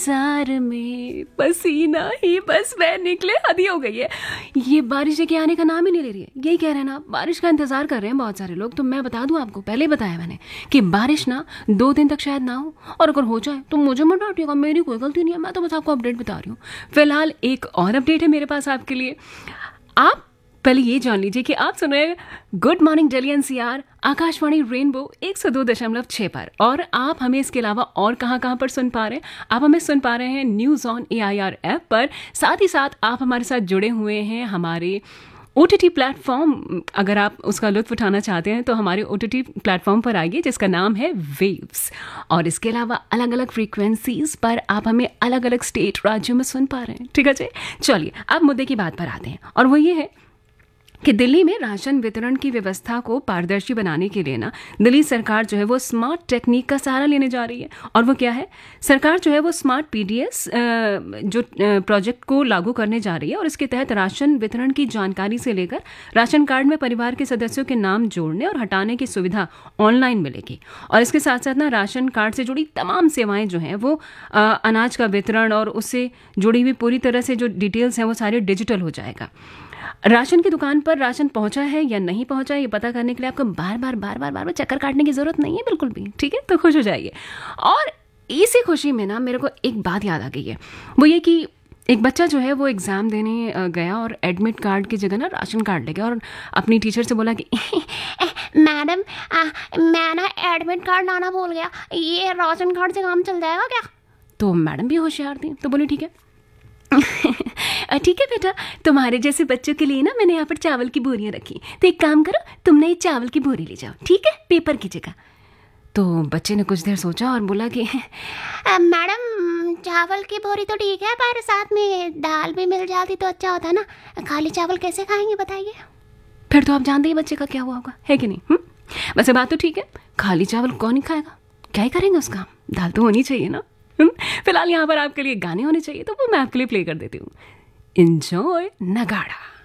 Jar में पसीना ही बस बह निकले, हद ही हो गई है। ये बारिश के आने का नाम ही नहीं ले रही है। यही कह रहे हैं ना, बारिश का इंतजार कर रहे हैं बहुत सारे लोग। तो मैं बता दूं आपको, पहले ही बताया मैंने कि बारिश ना 2 दिन तक शायद ना हो, और अगर हो जाए तो मुझे मत डांटिएगा, मेरी कोई गलती नहीं है। मैं तो बस आपको अपडेट बता रही हूँ। फिलहाल एक और अपडेट है मेरे पास आपके लिए। आप पहले ये जान लीजिए कि आप सुन रहे हैं good morning Delhi NCR Akashvani rainbow 102.6 पर, और आप हमें इसके अलावा और कहाँ पर सुन पा रहे हैं। आप हमें सुन पा रहे हैं न्यूज़ ऑन AIR ऐप पर। साथ ही साथ आप हमारे साथ जुड़े हुए हैं हमारे OTT प्लेटफॉर्म। अगर आप उसका लुत्फ उठाना चाहते हैं तो हमारे OTT प्लेटफॉर्म पर आइए, जिसका नाम है वेव्स। और इसके अलावा अलग अलग फ्रीक्वेंसीज पर आप हमें अलग अलग स्टेट राज्यों में सुन पा रहे हैं। ठीक है जी, चलिए अब मुद्दे की बात पर आते हैं, और वो ये है कि दिल्ली में राशन वितरण की व्यवस्था को पारदर्शी बनाने के लिए ना दिल्ली सरकार जो है वो स्मार्ट टेक्निक का सहारा लेने जा रही है। और वो क्या है, सरकार जो है वो स्मार्ट PDS जो प्रोजेक्ट को लागू करने जा रही है, और इसके तहत राशन वितरण की जानकारी से लेकर राशन कार्ड में परिवार के सदस्यों के नाम जोड़ने और हटाने की सुविधा ऑनलाइन मिलेगी। और इसके साथ साथ ना राशन कार्ड से जुड़ी तमाम सेवाएं जो हैं वो अनाज का वितरण और उससे जुड़ी हुई पूरी तरह से जो डिटेल्स हैं वो सारे डिजिटल हो जाएगा। राशन की दुकान पर राशन पहुंचा है या नहीं पहुंचा है ये पता करने के लिए आपको बार बार चक्कर काटने की जरूरत नहीं है बिल्कुल भी। ठीक है, तो खुश हो जाइए। और इसी खुशी में ना मेरे को एक बात याद आ गई है, वो ये कि एक बच्चा जो है वो एग्ज़ाम देने गया और एडमिट कार्ड की जगह ना राशन कार्ड ले गया, और अपनी टीचर से बोला कि मैडम मैं ना एडमिट कार्ड लाना भूल गया, ये राशन कार्ड से काम चल जाएगा क्या? तो मैडम भी होशियार थी, तो बोली ठीक है ठीक है बेटा, तुम्हारे जैसे बच्चों के लिए ना मैंने यहाँ पर चावल की बोरियां रखी, तो एक काम करो तुमने ये चावल की बोरी ले जाओ, ठीक है, पेपर की जगह। तो बच्चे ने कुछ देर सोचा और बोला कि मैडम चावल की बोरी तो ठीक है, पर साथ में दाल भी मिल जाती तो अच्छा होता ना, खाली चावल कैसे खाएंगे बताइए। फिर तो आप जानते ही बच्चे का क्या हुआ होगा, है कि नहीं? वैसे बात तो ठीक है, खाली चावल कौन ही खाएगा, क्या ही करेंगे उसका, दाल तो होनी चाहिए ना। फिलहाल यहाँ पर आपके लिए गाने होने चाहिए, तो वो मैं आपके लिए प्ले कर देती हूँ। एंजॉय नगाड़ा।